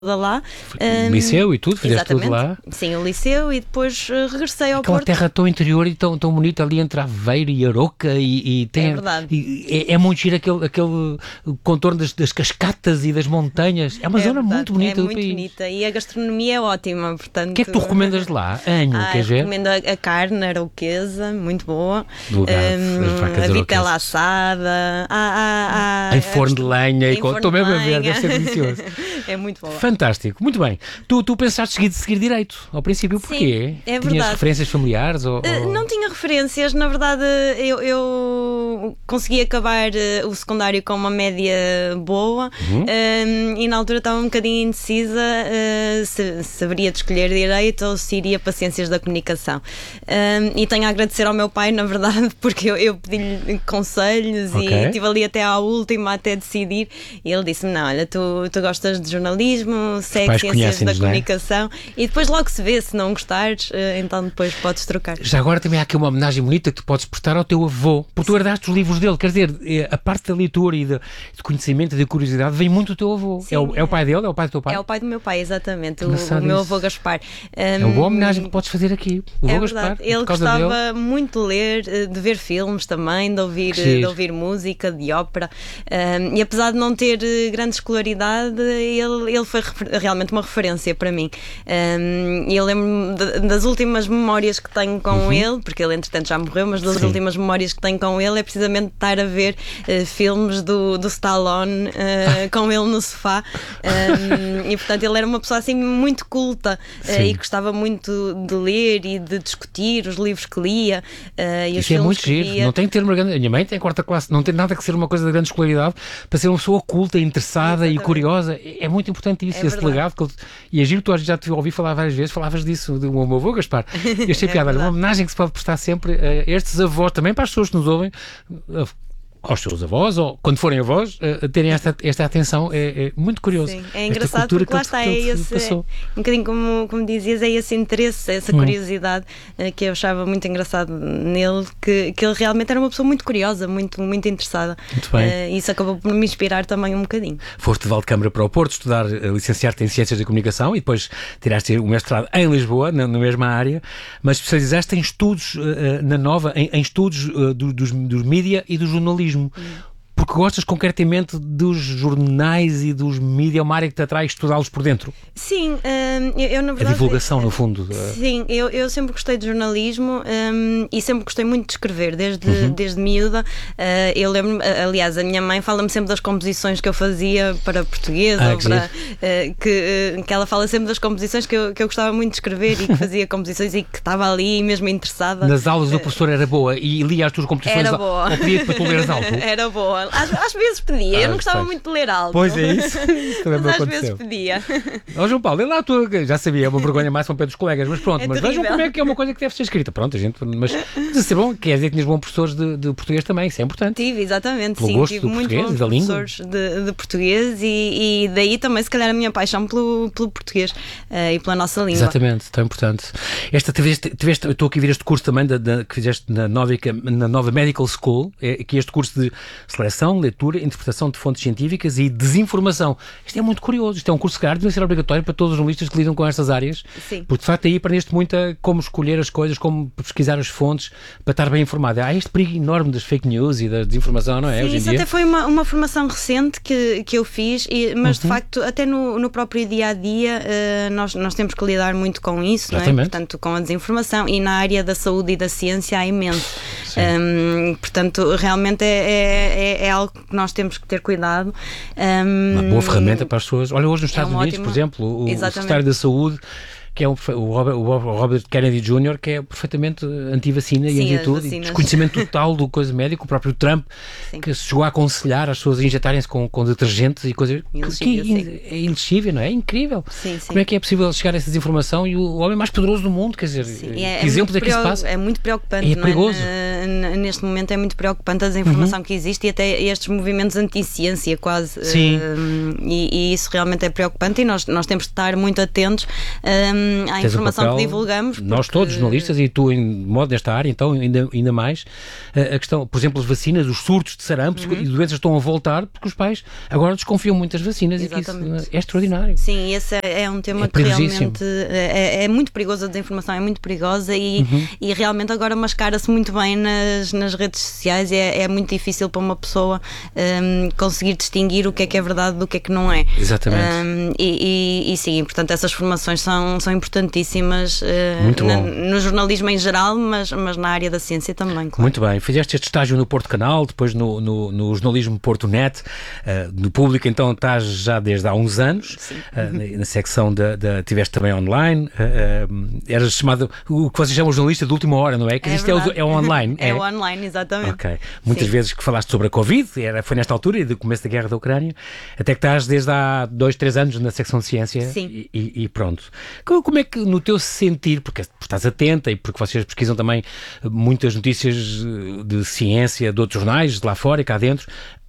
lá. Liceu e tudo, fizeste tudo lá? Sim, o liceu, e depois regressei ao Aquela Porto. terra tão interior e tão bonita ali entre Aveiro e Aroca e tem, É verdade. É muito giro aquele contorno das cascatas e das montanhas. É uma zona verdade, muito bonita é do muito país. bonita e a gastronomia é ótima, portanto... O que é que tu recomendas de lá? Queres ver? Recomendo a carne arauquesa, muito boa. Do Algarve, as vacas a vitela arauquesas. assada. Em forno de lenha. Estou mesmo a ver, deve ser delicioso. É muito boa. Fantástico, muito bem. Tu pensaste seguir direito ao princípio, porquê? Sim, é Tinhas verdade. referências familiares? Não tinha referências, na verdade eu consegui acabar o secundário com uma média boa. E na altura estava um bocadinho indecisa se haveria de escolher direito ou se iria para ciências da comunicação. E tenho a agradecer ao meu pai, na verdade, porque eu pedi-lhe conselhos e estive ali até à última até decidir, e ele disse-me, não, olha, tu gostas de jornalismo, segue ciências da comunicação, e depois logo se vê, se não gostares, então depois podes trocar. Já agora também há aqui uma homenagem bonita que tu podes prestar ao teu avô, porque tu herdaste os livros dele, quer dizer, a parte da leitura e de conhecimento e de curiosidade vem muito do teu avô. Sim, é o pai dele? É o pai do teu pai? É o pai do meu pai, exatamente, o meu avô Gaspar. É uma boa homenagem que podes fazer aqui. O avô Gaspar, ele gostava muito de ler, de ver filmes também, de ouvir música, de ópera, e apesar de não ter grande escolaridade, ele foi realmente uma referência para mim. E eu lembro-me das últimas memórias que tenho com ele, porque ele entretanto já morreu, mas das últimas memórias que tenho com ele é precisamente estar a ver filmes do Stallone com ele no sofá. E portanto ele era uma pessoa assim muito culta, e gostava muito de ler e de discutir os livros que lia, e os Isso é filmes muito que giro, via. não tem que ter uma grande... A minha mãe tem quarta classe, não tem nada que ser uma coisa de grande escolaridade para ser uma pessoa culta, interessada e curiosa. É muito importante isso, esse legado que ele... E é giro, tu já te ouvi falar várias vezes, falavas disso do meu avô Gaspar. Eu achei piada, uma homenagem que se pode prestar sempre a estes avós, também para as pessoas que nos ouvem, aos seus avós, ou quando forem avós, terem esta atenção. É muito curioso. Sim, é engraçado porque lá está, um bocadinho como dizias, é esse interesse, essa curiosidade que eu achava muito engraçado nele, que ele realmente era uma pessoa muito curiosa, muito interessada. Muito bem. Isso acabou por me inspirar também um bocadinho. Foste de Valdecâmara para o Porto estudar, licenciar-te em Ciências da Comunicação e depois tiraste o mestrado em Lisboa, na mesma área, mas especializaste em estudos em estudos dos mídia e do jornalismo. Porque gostas concretamente dos jornais e dos mídias, é uma área que te atrai estudá-los por dentro? Sim, eu na verdade... A divulgação, no fundo. Sim, eu sempre gostei de jornalismo, e sempre gostei muito de escrever, desde miúda. Eu lembro, aliás, a minha mãe fala-me sempre das composições que eu fazia para português, que ela fala sempre das composições que eu gostava muito de escrever e que fazia composições e que estava ali mesmo interessada. Nas aulas do professor era boa e lia as tuas composições? Era boa. Ou pedia para tu leres alto? Era boa. Às vezes pedia, eu não gostava muito de ler alto. Pois é isso também mas às vezes pedia. João Paulo, lê lá a tua... Já sabia, é uma vergonha máxima para os colegas, mas pronto, mas terrível. vejam como é que é uma coisa que deve ser escrita. Pronto, a gente, mas de ser bom, quer dizer que tinhas bons professores de português também, isso é importante. Tive, exatamente, pelo sim, gosto tive do muito português, bons da língua. professores de português e daí também se calhar a minha paixão pelo português e pela nossa língua. Exatamente, tão importante. Eu estou aqui a ver este curso também que fizeste na Nova Medical School, que é este curso de seleção, leitura, interpretação de fontes científicas e desinformação. Isto é muito curioso, isto é um curso que deve ser obrigatório para todos os jornalistas que lidam com estas áreas. Sim. Porque de facto aí aprendeste muito como escolher as coisas, como pesquisar as fontes para estar bem informado. Há este perigo enorme das fake news e da desinformação, não é? Sim, hoje em isso dia. até foi uma formação recente que eu fiz, mas de facto até no próprio dia-a-dia nós temos que lidar muito com isso, não é? Portanto, com a desinformação, e na área da saúde e da ciência há imenso. Portanto, realmente é algo que nós temos que ter cuidado. Uma boa ferramenta para as pessoas. Olha, hoje nos Estados Unidos, por exemplo, o secretário da Saúde, que é o Robert Kennedy Jr., que é perfeitamente anti-vacina e anti-tudo, e desconhecimento total do coisa médica. O próprio Trump, que se chegou a aconselhar as pessoas a injetarem-se com detergentes e coisas que é ilexível, não é? É incrível. Como é que é possível chegar a essa desinformação? E o homem mais poderoso do mundo, quer dizer, que exemplos é que isso passa? É muito preocupante. É perigoso. neste momento é muito preocupante a desinformação que existe e até estes movimentos anti-ciência quase. Sim. E isso realmente é preocupante e nós temos de estar muito atentos à informação que divulgamos. Porque... Nós todos, jornalistas, e tu em modo nesta área, então ainda mais, a questão, por exemplo, as vacinas, os surtos de sarampo e doenças estão a voltar porque os pais agora desconfiam muito das vacinas. Exatamente. E que isso é extraordinário. Sim, esse é um tema que realmente é muito perigoso, a desinformação é muito perigosa e realmente agora mascara-se muito bem nas redes sociais e é muito difícil para uma pessoa conseguir distinguir o que é verdade do que é que não é. Exatamente. E sim, portanto essas formações são importantíssimas no jornalismo em geral, mas na área da ciência também, claro. Muito bem, fizeste este estágio no Porto Canal, depois no jornalismo Porto Net, no público então estás já desde há uns anos, na secção tiveste também online, eras chamado o que vocês chamam de jornalista de última hora, não é? Que isto é online. É online, exatamente. Ok. Muitas vezes que falaste sobre a Covid, foi nesta altura e do começo da guerra da Ucrânia, até que estás desde há 2-3 anos na secção de ciência. Sim. E pronto. Como é que no teu sentir, porque estás atenta e porque vocês pesquisam também muitas notícias de ciência de outros jornais, de lá fora e cá dentro,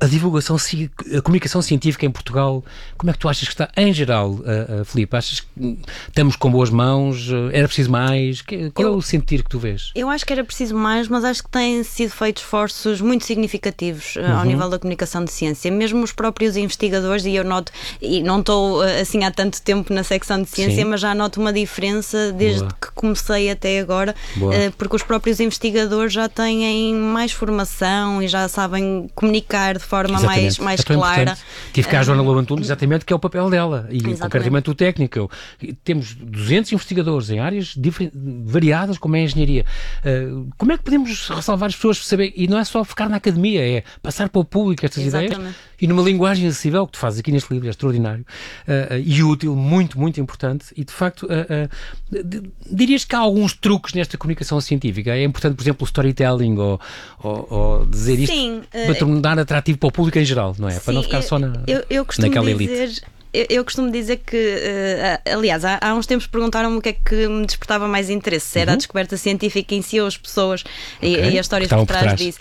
a comunicação científica em Portugal, como é que tu achas que está em geral, Filipe? Achas que estamos com boas mãos? Era preciso mais? Qual é o sentir que tu vês? Eu acho que era preciso mais, mas acho que têm sido feitos esforços muito significativos ao nível da comunicação de ciência. Mesmo os próprios investigadores, e eu noto, e não estou assim há tanto tempo na secção de ciência, mas já noto uma diferença desde que comecei até agora, porque os próprios investigadores já têm mais formação e já sabem comunicar de forma mais clara. Tive cá a Joana Lobo Antunes, exatamente, que é o papel dela, e concretamente o técnico. Temos 200 investigadores em áreas variadas, como é a engenharia. Como é que podemos ressalvar as pessoas para saber, e não é só ficar na academia, é passar para o público estas ideias, e numa linguagem acessível, que tu fazes aqui neste livro, é extraordinário, e útil, muito, muito importante, e de facto, dirias que há alguns truques nesta comunicação científica? É importante, por exemplo, o storytelling, ou dizer isto para tornar atrativo para o público em geral, não é? Para não ficar só naquela elite. Eu costumo dizer que, aliás, há uns tempos perguntaram-me o que é que me despertava mais interesse, se era a descoberta científica em si ou as pessoas e as histórias por trás disso.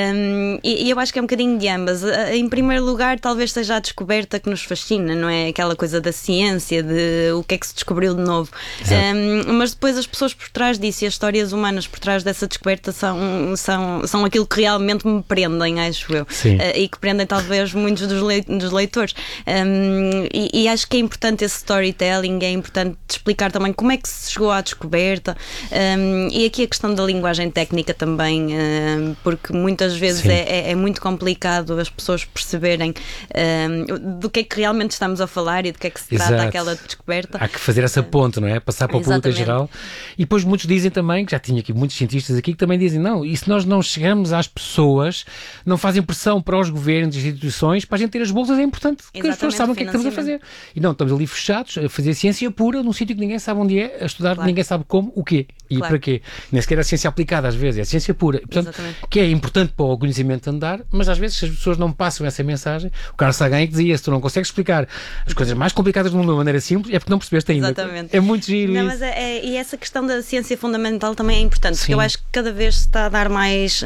E eu acho que é um bocadinho de ambas. Em primeiro lugar, talvez seja a descoberta que nos fascina, não é? Aquela coisa da ciência, de o que é que se descobriu de novo. Mas depois as pessoas por trás disso e as histórias humanas por trás dessa descoberta são aquilo que realmente me prendem, acho eu. E que prendem talvez muitos dos leitores. E acho que é importante esse storytelling, é importante explicar também como é que se chegou à descoberta, e aqui a questão da linguagem técnica também, porque muitas vezes é muito complicado as pessoas perceberem do que é que realmente estamos a falar e do que é que se trata aquela descoberta. Há que fazer essa ponte, não é? Passar para o público em geral. E depois muitos dizem também, que já tinha aqui muitos cientistas aqui, que também dizem, não, e se nós não chegamos às pessoas, não fazem pressão para os governos e instituições, para a gente ter as bolsas, é importante que as pessoas saibam o que é que estamos a fazer. E não, estamos ali fechados a fazer ciência pura num sítio que ninguém sabe onde é, a estudar, ninguém sabe como, o quê e para quê. Nem sequer a ciência aplicada às vezes, é a ciência pura. Portanto, que é importante para o conhecimento andar, mas às vezes se as pessoas não passam essa mensagem, o Carl Sagan que dizia, se tu não consegues explicar as coisas mais complicadas do mundo de uma maneira simples, é porque não percebeste ainda. É muito giro isso. Mas e essa questão da ciência fundamental também é importante, porque eu acho que cada vez se está a dar mais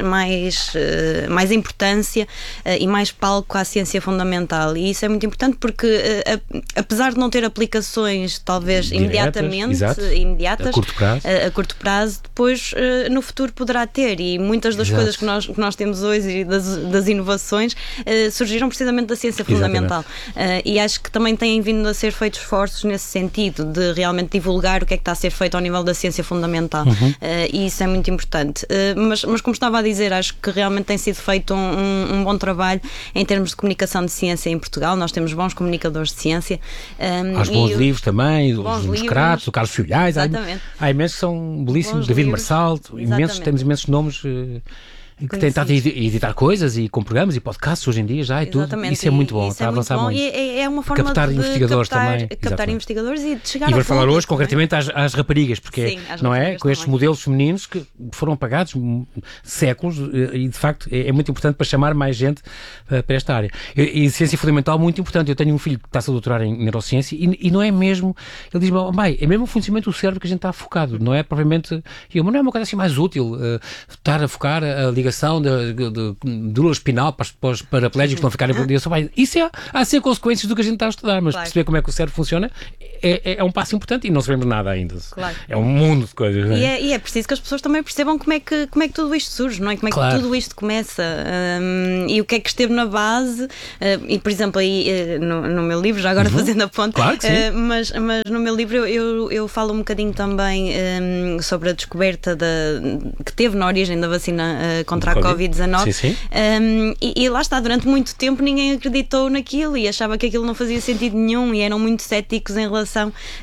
importância e mais palco à ciência fundamental, e isso é muito importante porque apesar de não ter aplicações talvez diretas, imediatas, a curto prazo, depois no futuro poderá ter, e muitas das coisas que nós temos hoje e das inovações surgiram precisamente da ciência fundamental, e acho que também têm vindo a ser feitos esforços nesse sentido, de realmente divulgar o que é que está a ser feito ao nível da ciência fundamental, e isso é muito importante, mas como estava a dizer, acho que realmente tem sido feito um bom trabalho em termos de comunicação de ciência em Portugal. Nós temos bons comunicadores de ciência. Há os bons livros também, os Cratos, o Carlos Filhais, há imensos que são belíssimos, David Marçal, temos imensos nomes que têm estado a editar coisas e com programas e podcasts hoje em dia já e tudo. Isso é muito bom, está a avançar muito. E é uma forma captar de investigadores captar investigadores e de chegar ao vamos falar hoje concretamente às raparigas, porque não é? Com estes modelos femininos que foram pagados séculos e de facto é muito importante para chamar mais gente para esta área. E ciência fundamental muito importante. Eu tenho um filho que está-se a doutorar em neurociência e não é mesmo, ele diz-me, é mesmo o funcionamento do cérebro que a gente está focado, não é propriamente, mas não é uma coisa assim mais útil estar a focar, a ligar ligação de medula espinal para os paraplégicos não ficarem por dia. Isso há a ser consequências do que a gente está a estudar, mas perceber como é que o cérebro funciona é um passo importante e não sabemos nada ainda. Claro. É um mundo de coisas. E é preciso que as pessoas também percebam como é que tudo isto surge, não é? Como é que tudo isto começa e o que é que esteve na base. E, por exemplo, aí no meu livro, já agora fazendo a ponte, claro que sim. Mas no meu livro eu falo um bocadinho também sobre a descoberta que teve na origem da vacina contra a Covid-19. Sim. E lá está, durante muito tempo ninguém acreditou naquilo e achava que aquilo não fazia sentido nenhum e eram muito céticos em relação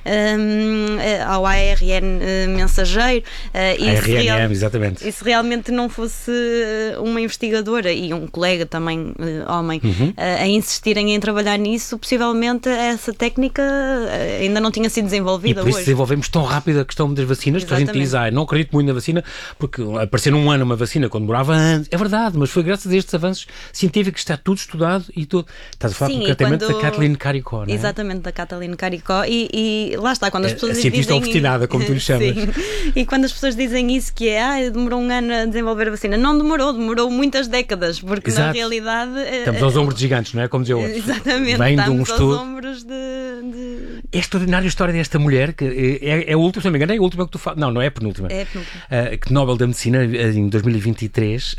ao ARN mensageiro. Exatamente. E se realmente não fosse uma investigadora e um colega também, homem, a insistirem em trabalhar nisso, possivelmente essa técnica ainda não tinha sido desenvolvida. E por isso desenvolvemos tão rápido a questão das vacinas, que a gente diz, não acredito muito na vacina, porque aparecer num ano uma vacina quando demorava anos, é verdade, mas foi graças a estes avanços científicos que está tudo estudado e tudo. Estás a falar concretamente da Kathleen Caricó, não é? Exatamente, da Kathleen Caricó. E lá está, quando as pessoas dizem... A cientista obstinada, como tu lhe chamas. Sim. E quando as pessoas dizem isso, que demorou um ano a desenvolver a vacina. Não demorou muitas décadas, porque na realidade... Estamos aos ombros de gigantes, não é? Como dizia outro. Exatamente, estamos aos ombros de... É extraordinária a história desta mulher, que é a última, se não me engano, é a última que tu falas. Não é a penúltima. É a penúltima. Que Nobel da Medicina em 2023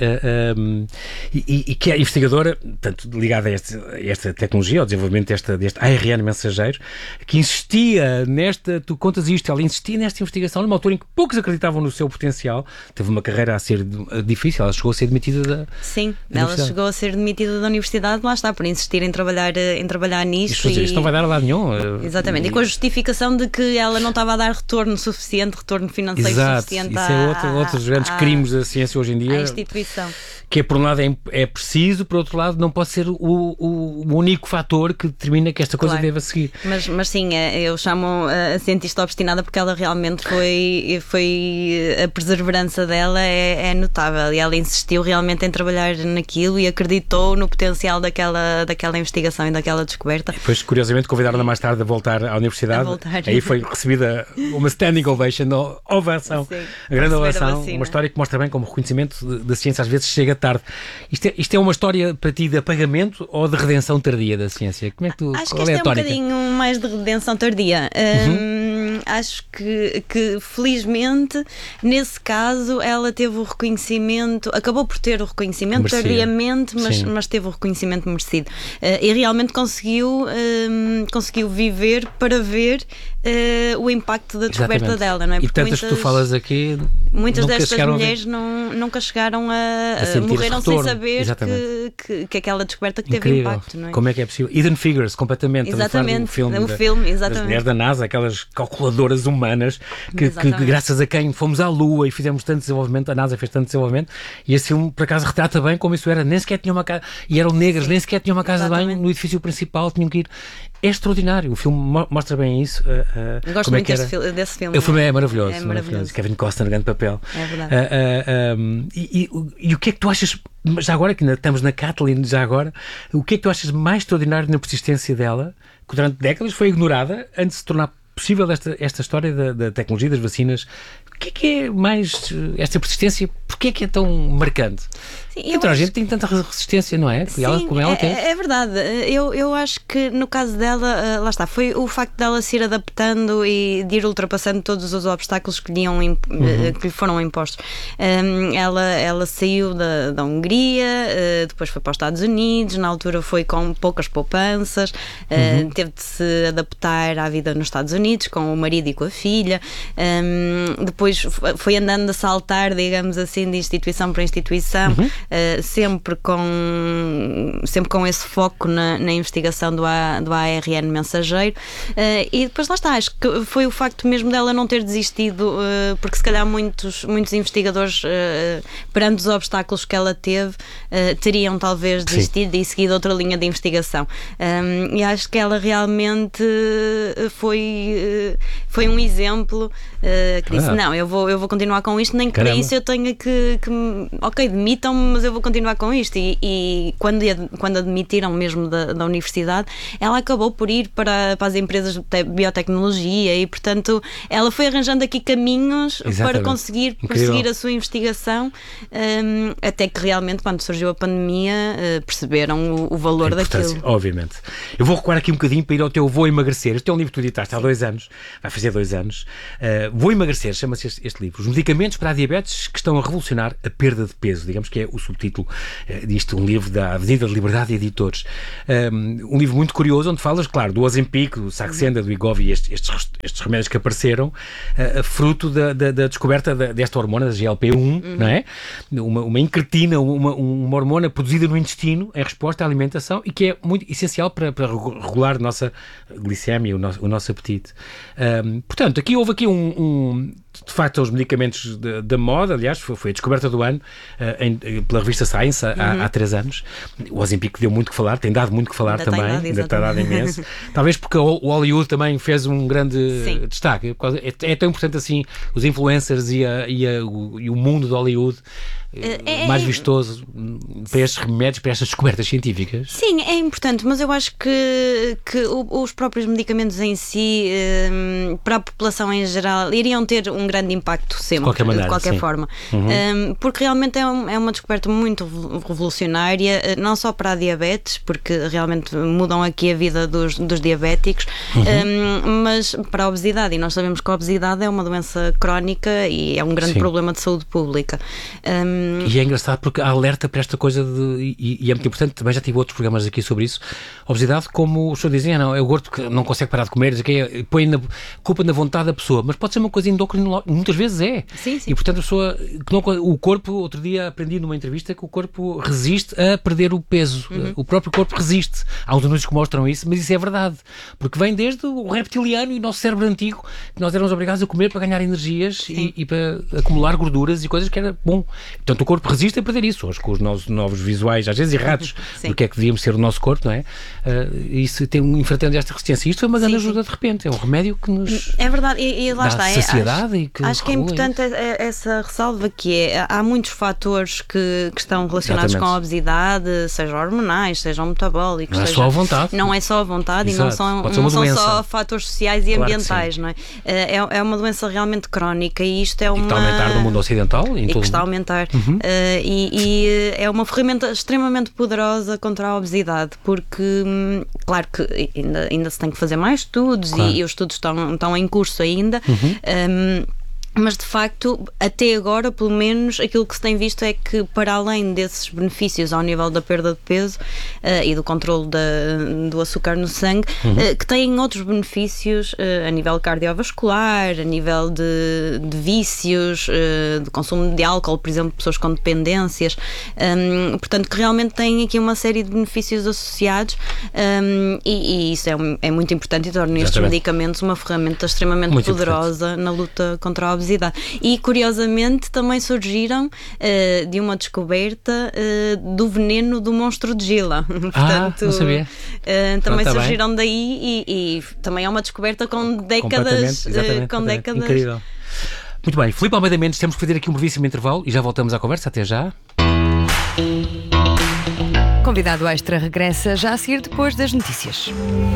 e que é investigadora, portanto, ligada a esta tecnologia, ao desenvolvimento deste ARN mensageiro, que insistia tu contas isto, ela insistia nesta investigação numa altura em que poucos acreditavam no seu potencial. Teve uma carreira a ser difícil, ela chegou a ser demitida da Sim, ela chegou a ser demitida da universidade, lá está, por insistir em trabalhar nisto. Isto não vai dar a lado nenhum. Exatamente, e com a justificação de que ela não estava a dar retorno financeiro suficiente isso é outros grandes crimes da ciência hoje em dia. A instituição. Que é, por um lado é preciso, por outro lado não pode ser o único fator que determina que esta coisa deva seguir. Mas sim, eu chamo a cientista obstinada porque ela realmente foi a perseverança dela é notável e ela insistiu realmente em trabalhar naquilo e acreditou no potencial daquela investigação e daquela descoberta. E depois, curiosamente, convidaram-na mais tarde a voltar à universidade. Aí foi recebida uma standing ovation, ovação, a grande ovação, uma história que mostra bem como o reconhecimento da ciência às vezes chega tarde. Isto é uma história para ti de apagamento ou de redenção tardia da ciência? Como é que tu, acho que isto é um bocadinho mais de redenção tardia. Acho que felizmente nesse caso ela teve o reconhecimento, acabou por ter o reconhecimento tardiamente, mas teve o reconhecimento merecido e realmente conseguiu viver para ver o impacto da descoberta dela, não é? Porque tantas que tu falas aqui, muitas destas mulheres nunca chegaram a morreram sem saber que aquela descoberta que teve impacto, não é? Como é que é possível? Hidden Figures, completamente. Exatamente, das mulheres da NASA, aquelas calculadoras humanas que graças a quem fomos à Lua e fizemos tanto desenvolvimento, a NASA fez tanto desenvolvimento, e esse filme por acaso retrata bem como isso era, nem sequer tinha uma casa, e eram negras, nem sequer tinham uma casa de banho no edifício principal, tinham que ir. É extraordinário, o filme mostra bem isso. Gosto muito desse filme. O filme é maravilhoso. Kevin Costner, grande papel. É verdade. E o que é que tu achas, já agora que ainda estamos na Kathleen, o que é que tu achas mais extraordinário na persistência dela, que durante décadas foi ignorada antes de se tornar possível esta história da tecnologia, das vacinas? O que é mais esta persistência? Porquê é que é tão marcante? Sim, a gente tem tanta resistência, não é? Sim, como ela tem. É verdade. Eu acho que no caso dela, lá está, foi o facto dela se ir adaptando e de ir ultrapassando todos os obstáculos que lhe foram impostos. Ela saiu da Hungria, depois foi para os Estados Unidos, na altura foi com poucas poupanças, teve de se adaptar à vida nos Estados Unidos, com o marido e com a filha, depois foi andando a saltar, digamos assim, de instituição para instituição, sempre com esse foco na investigação do ARN mensageiro, e depois lá está, acho que foi o facto mesmo dela não ter desistido, porque se calhar muitos investigadores, perante os obstáculos que ela teve, teriam talvez desistido e seguido outra linha de investigação, e acho que ela realmente foi um exemplo que disse, não, eu vou continuar com isto, nem que para isso eu tenha que ok, demitam-me, mas eu vou continuar com isto. E quando a demitiram mesmo da universidade, ela acabou por ir para as empresas de biotecnologia e, portanto, ela foi arranjando aqui caminhos para conseguir prosseguir a sua investigação, até que realmente, quando surgiu a pandemia, perceberam o valor daquilo. Obviamente. Eu vou recuar aqui um bocadinho para ir ao teu Vou Emagrecer. Este é um livro que tu editaste há 2 anos, vai fazer 2 anos. Vou Emagrecer, chama-se este livro. Os medicamentos para a diabetes que estão a revolucionar a perda de peso, digamos que é o subtítulo disto, um livro da Avenida de Liberdade Editores. Um livro muito curioso, onde falas, claro, do Ozempic, do Saxenda, do Wegovy e estes remédios que apareceram, fruto da descoberta desta hormona, da GLP-1, não é? Uma incretina, uma hormona produzida no intestino em resposta à alimentação e que é muito essencial para regular a nossa glicemia, o nosso apetite. Portanto, houve aqui de facto, os medicamentos da moda, aliás, foi a descoberta do ano pela revista Science há 3 anos. O Ozempic deu muito que falar, tem dado muito que falar também, ainda está dado imenso. Talvez porque o Hollywood também fez um grande destaque. É tão importante assim os influencers e o mundo de Hollywood mais vistoso para estes remédios, para estas descobertas científicas. Sim, é importante, mas eu acho que os próprios medicamentos em si, para a população em geral, iriam ter um grande impacto sempre, de qualquer forma. Porque realmente é uma descoberta muito revolucionária, não só para a diabetes, porque realmente mudam aqui a vida dos diabéticos, mas para a obesidade, e nós sabemos que a obesidade é uma doença crónica e é um grande problema de saúde pública. E é engraçado porque há alerta para esta coisa e é muito importante, também já tive outros programas aqui sobre isso, a obesidade, como os senhores dizem, não, é o gordo que não consegue parar de comer, põe culpa na vontade da pessoa, mas pode ser uma coisa endocrinológica, muitas vezes é. Sim. E portanto a pessoa, o corpo, outro dia aprendi numa entrevista que o corpo resiste a perder o peso, o próprio corpo resiste. Há uns anúncios que mostram isso, mas isso é verdade, porque vem desde o reptiliano e o nosso cérebro antigo, que nós éramos obrigados a comer para ganhar energias e para acumular gorduras e coisas que era bom. Portanto, o corpo resiste a perder isso. Hoje, com os novos visuais, às vezes errados, do que é que devíamos ser o nosso corpo, não é? Isso tem enfrentando esta resistência. Isto foi uma grande ajuda de repente. É um remédio que nos. É verdade, e lá está. Saciedade acho que é importante essa ressalva que há muitos fatores que estão relacionados com a obesidade, sejam hormonais, sejam metabólicos. Não é só a vontade. Não é só a vontade. Exato. E não são só fatores sociais e ambientais, não é? É uma doença realmente crónica e isto é uma. E que está a aumentar no mundo ocidental. Que está a aumentar. E é uma ferramenta extremamente poderosa contra a obesidade, porque, claro que ainda se tem que fazer mais estudos, e os estudos estão em curso ainda. Mas de facto, até agora, pelo menos, aquilo que se tem visto é que, para além desses benefícios ao nível da perda de peso e do controle do açúcar no sangue, que têm outros benefícios a nível cardiovascular, a nível de vícios, de consumo de álcool, por exemplo, pessoas com dependências, portanto, que realmente têm aqui uma série de benefícios associados, e isso é muito importante e torna estes medicamentos uma ferramenta extremamente muito poderosa na luta contra a obesidade. E curiosamente também surgiram de uma descoberta do veneno do monstro de Gila. Portanto, não sabia. Também surgiram daí e também é uma descoberta com décadas. Incrível. Muito bem, Filipe Almeida Mendes, temos que fazer aqui um brevíssimo intervalo e já voltamos à conversa. Até já. Convidado extra regressa já a seguir, depois das notícias.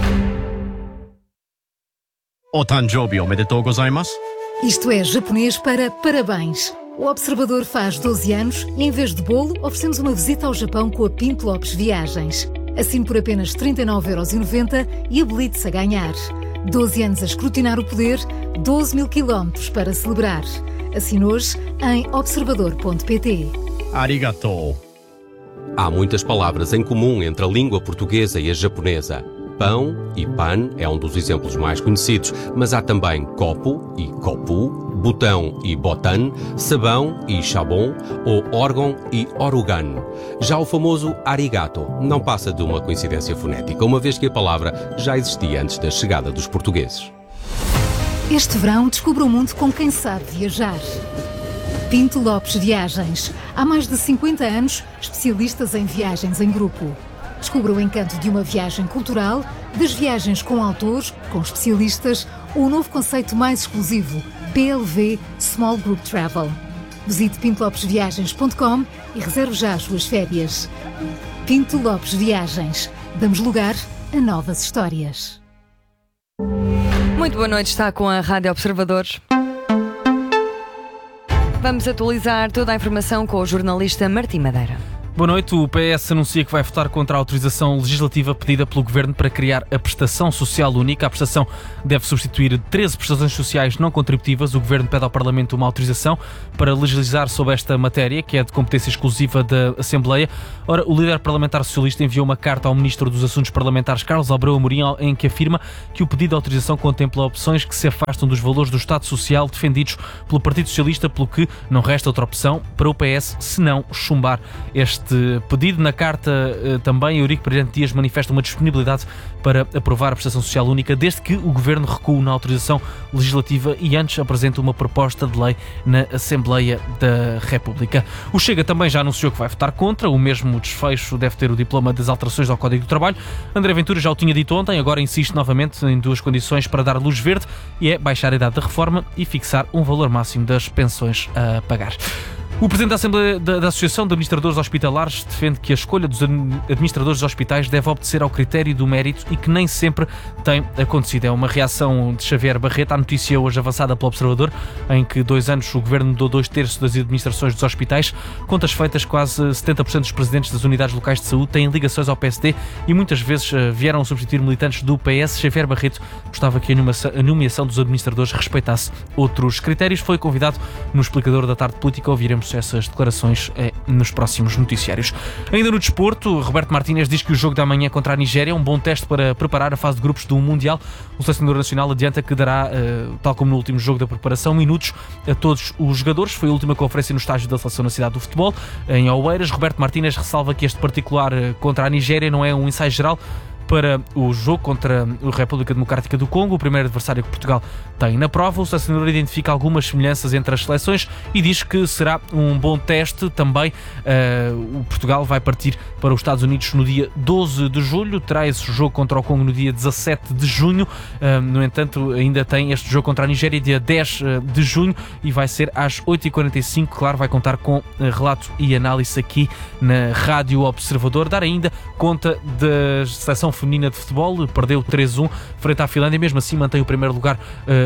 Otanjobi omedetou gozaimasu. Isto é japonês para parabéns. O Observador faz 12 anos e, em vez de bolo, oferecemos uma visita ao Japão com a Pinto Lopes Viagens. Assine por apenas 39,90€ e habilite-se a ganhar. 12 anos a escrutinar o poder, 12.000 quilómetros para celebrar. Assine hoje em observador.pt. Arigatou. Há muitas palavras em comum entre a língua portuguesa e a japonesa. Pão e pan é um dos exemplos mais conhecidos, mas há também copo e kopu, botão e botan, sabão e chabon ou órgão e orugan. Já o famoso arigato não passa de uma coincidência fonética, uma vez que a palavra já existia antes da chegada dos portugueses. Este verão descubra o mundo com quem sabe viajar. Pinto Lopes Viagens. Há mais de 50 anos, especialistas em viagens em grupo. Descubra o encanto de uma viagem cultural, das viagens com autores, com especialistas ou o novo conceito mais exclusivo, PLV Small Group Travel. Visite pintolopesviagens.com e reserve já as suas férias. Pinto Lopes Viagens. Damos lugar a novas histórias. Muito boa noite, está com a Rádio Observadores. Vamos atualizar toda a informação com o jornalista Martim Madeira. Boa noite. O PS anuncia que vai votar contra a autorização legislativa pedida pelo Governo para criar a Prestação Social Única. A prestação deve substituir 13 prestações sociais não contributivas. O Governo pede ao Parlamento uma autorização para legislar sobre esta matéria, que é de competência exclusiva da Assembleia. Ora, o líder parlamentar socialista enviou uma carta ao Ministro dos Assuntos Parlamentares, Carlos Albrão Amorim, em que afirma que o pedido de autorização contempla opções que se afastam dos valores do Estado Social defendidos pelo Partido Socialista, pelo que não resta outra opção para o PS senão chumbar este pedido. Na carta também, Eurico Brilhante Dias manifesta uma disponibilidade para aprovar a prestação social única, desde que o Governo recue na autorização legislativa e antes apresente uma proposta de lei na Assembleia da República. O Chega também já anunciou que vai votar contra. O mesmo desfecho deve ter o diploma das alterações ao Código do Trabalho. André Ventura já o tinha dito ontem, agora insiste novamente em duas condições para dar luz verde, e é baixar a idade da reforma e fixar um valor máximo das pensões a pagar. O Presidente da Assembleia da Associação de Administradores Hospitalares defende que a escolha dos administradores de hospitais deve obedecer ao critério do mérito e que nem sempre tem acontecido. É uma reação de Xavier Barreto à notícia hoje avançada pelo Observador, em que 2 anos o Governo mudou 2/3 das administrações dos hospitais. Contas feitas, quase 70% dos presidentes das unidades locais de saúde têm ligações ao PSD e muitas vezes vieram substituir militantes do PS. Xavier Barreto gostava que a nomeação dos administradores respeitasse outros critérios. Foi convidado no Explicador da Tarde Política. Ouviremos essas declarações nos próximos noticiários. Ainda no desporto, Roberto Martínez diz que o jogo da manhã contra a Nigéria é um bom teste para preparar a fase de grupos do Mundial. O selecionador nacional adianta que dará, tal como no último jogo da preparação, minutos a todos os jogadores. Foi a última conferência no estágio da seleção na cidade do futebol, em Oeiras. Roberto Martínez ressalva que este particular contra a Nigéria não é um ensaio geral para o jogo contra a República Democrática do Congo, o primeiro adversário que Portugal tem na prova. O selecionador identifica algumas semelhanças entre as seleções e diz que será um bom teste também. O Portugal vai partir para os Estados Unidos no dia 12 de julho, terá esse jogo contra o Congo no dia 17 de junho. No entanto, ainda tem este jogo contra a Nigéria dia 10 de junho e vai ser às 8h45. Claro, vai contar com relato e análise aqui na Rádio Observador. Dar ainda conta da seleção feminina de futebol, perdeu 3-1 frente à Finlândia, mesmo assim mantém o primeiro lugar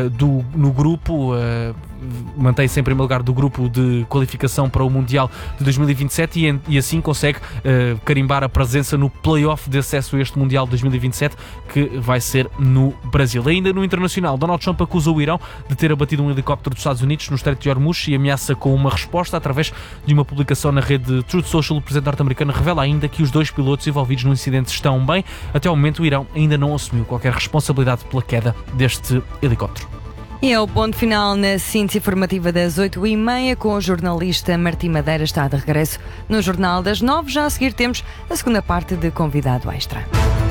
no grupo, mantém-se em primeiro lugar do grupo de qualificação para o Mundial de 2027 e assim consegue carimbar a presença no play-off de acesso a este Mundial de 2027, que vai ser no Brasil. Ainda no internacional, Donald Trump acusa o Irão de ter abatido um helicóptero dos Estados Unidos no Estreito de Hormuz e ameaça com uma resposta. Através de uma publicação na rede Truth Social, o presidente norte-americano revela ainda que os 2 pilotos envolvidos no incidente estão bem. Até ao momento, o Irão ainda não assumiu qualquer responsabilidade pela queda deste helicóptero. E é o ponto final na síntese informativa das 8h30 com o jornalista Martim Madeira. Está de regresso no Jornal das 9. Já a seguir temos a segunda parte de Convidado Extra.